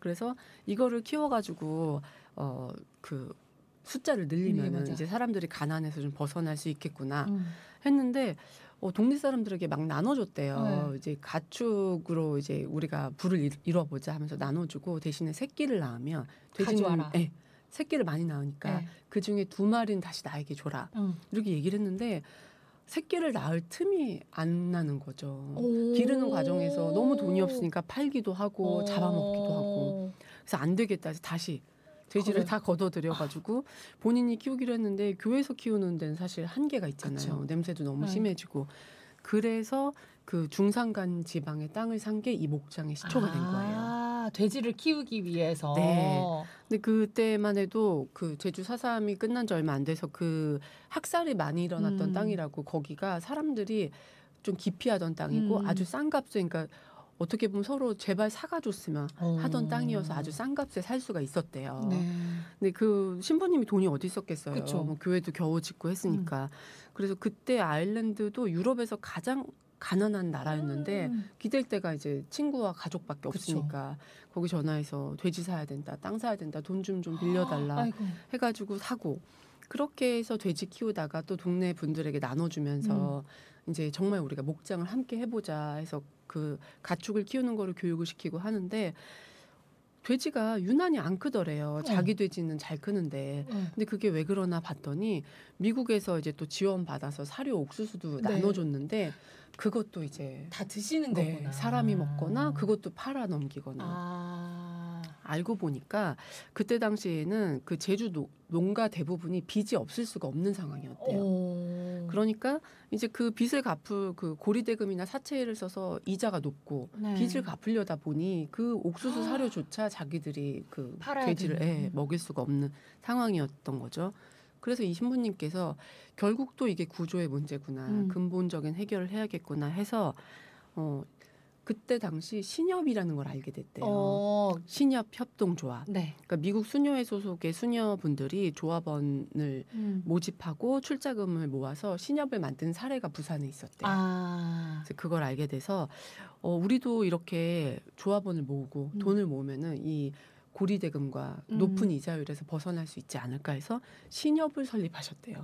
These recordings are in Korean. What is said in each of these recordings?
그래서 이거를 키워가지고 그 숫자를 늘리면은 맞아. 이제 사람들이 가난에서 좀 벗어날 수 있겠구나 했는데 동네 사람들에게 막 나눠줬대요. 네. 이제 가축으로 이제 우리가 부를 이뤄보자 하면서 나눠주고 대신에 새끼를 낳으면 돼지는 가져와라. 새끼를 많이 낳으니까 네. 그 중에 2마리는 다시 나에게 줘라. 이렇게 얘기를 했는데 새끼를 낳을 틈이 안 나는 거죠. 기르는 과정에서 너무 돈이 없으니까 팔기도 하고 잡아먹기도 하고 그래서 안 되겠다 해서 다시 돼지를 다 걷어들여가지고 본인이 키우기로 했는데 교회에서 키우는 데는 사실 한계가 있잖아요. 그쵸. 냄새도 너무 네. 심해지고 그래서 그 중산간 지방의 땅을 산 게 이 목장의 시초가 된 거예요. 돼지를 키우기 위해서. 네. 근데 그때만 해도 그 제주 4.3이 끝난 지 얼마 안 돼서 그 학살이 많이 일어났던 땅이라고 거기가 사람들이 좀 기피하던 땅이고 아주 싼 값에 그러니까 어떻게 보면 서로 제발 사가줬으면 하던 땅이어서 아주 싼 값에 살 수가 있었대요. 네. 근데 그 신부님이 돈이 어디 있었겠어요. 그쵸. 뭐 교회도 겨우 짓고 했으니까. 그래서 그때 아일랜드도 유럽에서 가장 가난한 나라였는데 기댈 때가 이제 친구와 가족밖에 없으니까 거기 전화해서 돼지 사야 된다, 땅 사야 된다, 돈 좀 빌려달라 아이고. 해가지고 사고 그렇게 해서 돼지 키우다가 또 동네 분들에게 나눠주면서 이제 정말 우리가 목장을 함께 해보자 해서 그 가축을 키우는 거를 교육을 시키고 하는데 돼지가 유난히 안 크더래요. 자기 돼지는 잘 크는데. 근데 그게 왜 그러나 봤더니 미국에서 이제 또 지원 받아서 사료 옥수수도 나눠줬는데 그것도 이제 다 드시는 거구나. 사람이 먹거나 그것도 팔아 넘기거나. 알고 보니까 그때 당시에는 그 제주 농가 대부분이 빚이 없을 수가 없는 상황이었대요. 그러니까 이제 그 빚을 갚을 그 고리대금이나 사채를 써서 이자가 높고 빚을 갚으려다 보니 그 옥수수 사료조차 자기들이 그 돼지를 먹일 수가 없는 상황이었던 거죠. 그래서 이 신부님께서 결국 또 이게 구조의 문제구나. 근본적인 해결을 해야겠구나 해서 그때 당시 신협이라는 걸 알게 됐대요. 신협 협동조합. 그러니까 미국 수녀회 소속의 수녀분들이 조합원을 모집하고 출자금을 모아서 신협을 만든 사례가 부산에 있었대요. 그래서 그걸 알게 돼서 우리도 이렇게 조합원을 모으고 돈을 모으면은 이 고리대금과 높은 이자율에서 벗어날 수 있지 않을까 해서 신협을 설립하셨대요.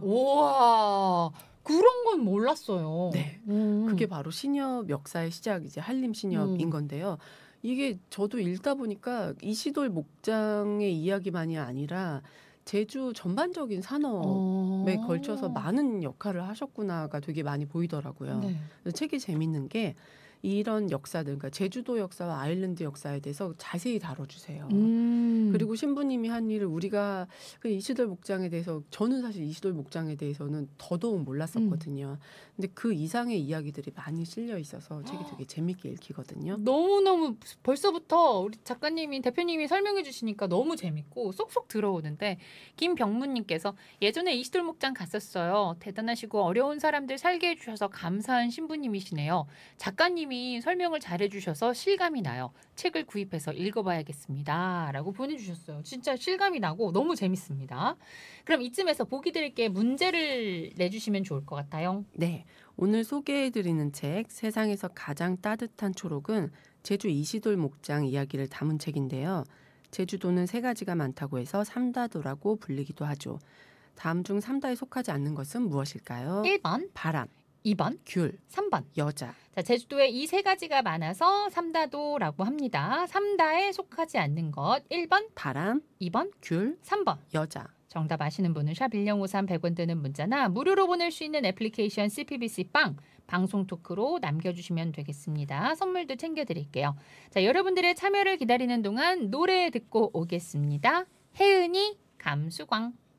우와. 그런 건 몰랐어요. 네. 그게 바로 신협 역사의 시작, 이제 한림 신협인 건데요. 이게 저도 읽다 보니까 이시돌 목장의 이야기만이 아니라 제주 전반적인 산업에 걸쳐서 많은 역할을 하셨구나가 되게 많이 보이더라고요. 그래서 책이 재밌는 게 이런 역사들, 그러니까 제주도 역사와 아일랜드 역사에 대해서 자세히 다뤄주세요. 그리고 신부님이 한 일을 우리가 그 이시돌 목장에 대해서 저는 사실 이시돌 목장에 대해서는 더더욱 몰랐었거든요. 근데 그 이상의 이야기들이 많이 실려 있어서 책이 되게 재밌게 읽히거든요. 너무너무 벌써부터 우리 작가님이 대표님이 설명해 주시니까 너무 재밌고 쏙쏙 들어오는데 김병문님께서 예전에 이시돌 목장 갔었어요. 대단하시고 어려운 사람들 살게 해주셔서 감사한 신부님이시네요. 작가님이 설명을 잘해주셔서 실감이 나요. 책을 구입해서 읽어봐야겠습니다. 라고 보내주셨어요. 진짜 실감이 나고 너무 재밌습니다. 그럼 이쯤에서 보기 드릴게 문제를 내주시면 좋을 것 같아요. 네. 오늘 소개해드리는 책 세상에서 가장 따뜻한 초록은 제주 이시돌 목장 이야기를 담은 책인데요. 제주도는 3가지가 많다고 해서 삼다도라고 불리기도 하죠. 다음 중 삼다에 속하지 않는 것은 무엇일까요? 1번 바람, 2번 귤, 3번 여자. 자, 제주도에 이 3가지가 많아서 삼다도라고 합니다. 삼다에 속하지 않는 것 1번 바람, 2번 귤, 3번 여자. 정답 아시는 분은 샵 1053 100원 드는 문자나 무료로 보낼 수 있는 애플리케이션 CPBC 빵 방송 토크로 남겨주시면 되겠습니다. 선물도 챙겨드릴게요. 자, 여러분들의 참여를 기다리는 동안 노래 듣고 오겠습니다. 혜은이 감수광.